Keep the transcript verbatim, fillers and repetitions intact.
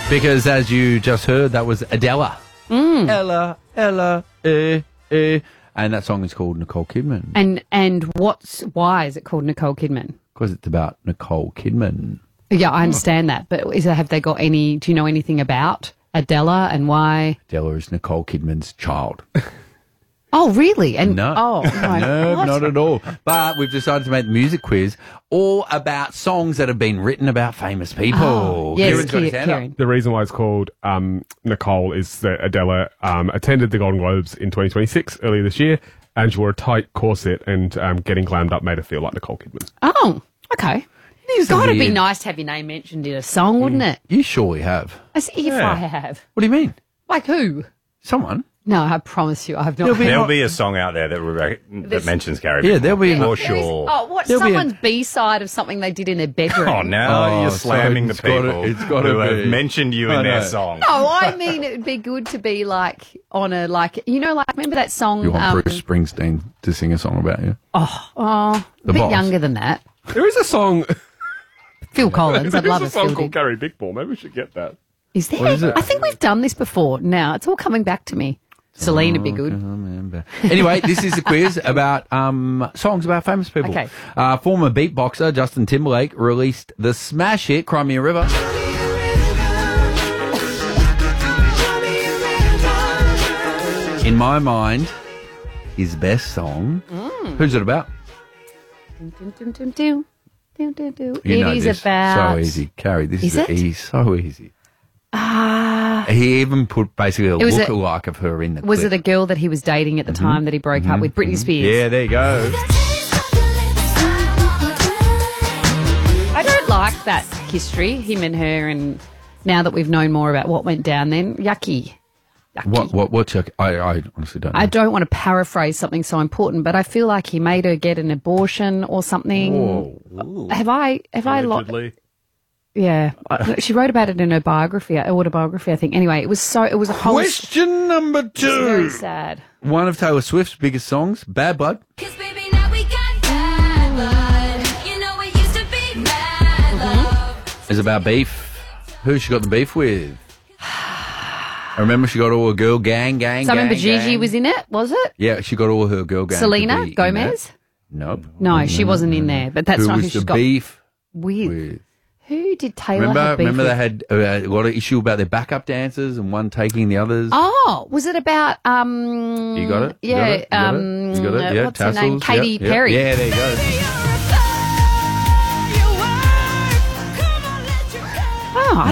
Because as you just heard, that was Adela. Mm. Ella, Ella, eh, eh. And that song is called Nicole Kidman. And and what's why is it called Nicole Kidman? Because it's about Nicole Kidman. Yeah, I understand that. But is it, have they got any, do you know anything about Adela and why? Adela is Nicole Kidman's child. Oh, really? And No, oh, my no, God. not at all. But we've decided to make the music quiz all about songs that have been written about famous people. Oh, yes, Kieran's got his Ki- hand up. Kieran. The reason why it's called um, Nicole is that Adela um, attended the Golden Globes in twenty twenty-six, earlier this year, and she wore a tight corset, and um, getting glammed up made her feel like Nicole Kidman. Oh, okay. It's got to be weird. nice to have your name mentioned in a song, wouldn't it? You surely have. As if Yeah. I have. What do you mean? Like who? Someone? No, I promise you, I have not. There'll be- There'll be a song out there that, re- that mentions Carrie. Yeah, there'll be Bickmore, an- for There is- sure. oh, what? There'll be Someone's B-side of something they did in their bedroom. Oh, now Oh, you're so slamming the it's gotta- people it's gotta who be. have mentioned you I in their know. song. No, I mean it would be good to be like on a like you know like remember that song? You want um, Bruce Springsteen to sing a song about you? oh, a The bit Boss. younger than that. There is a song. Phil Collins, I'd There's love a a song Phil. called did. Carrie Bickmore. Maybe we should get that. Is there? What is it? I think we've done this before. Now it's all coming back to me. Celine would be good. Anyway, this is a quiz about um, songs about famous people. Okay. Uh, former beatboxer Justin Timberlake released the smash hit Cry Me a River. In my mind, his best song. Mm. Who's it about? Dun, dun, dun, dun, dun. Dun, dun, dun. You It know is this. about. So easy. Carrie, this Is is, it? easy. So easy. Ah. He even put basically a It was a- look-alike of her in the Was clip. it a girl that he was dating at the time that he broke up with? Britney Spears. Yeah, there you go. I don't like that history, him and her, and now that we've known more about what went down then, yucky. Yucky. What, what, what's your... I, I honestly don't know. I don't want to paraphrase something so important, but I feel like he made her get an abortion or something. Whoa. Have I, have I, lo- Allegedly. yeah. She wrote about it in her biography, autobiography, I think. Anyway, it was so, it was a whole, it's Question number very two. sad. One of Taylor Swift's biggest songs, Bad Blood. Cause baby, now we got bad blood. You know it used to be bad love. Is about beef. Who she got the beef with? I remember she got all her girl gang, gang, So I gang, remember Gigi gang. was in it, was it? Yeah, she got all her girl gang. to Selena be in Gomez? that. Nope. No, she wasn't in there, but that's who not was who she's the got beef with. with? Who did Taylor Remember, have beef remember with? they had uh, a lot of issue about their backup dancers and one taking the others. Oh, was it about um? You got it? You Yeah, got it? You got it? um, You got it? uh, Yeah, what's her name? tassels. Katy Yep, yep. Perry. Yeah, there you go. Oh, I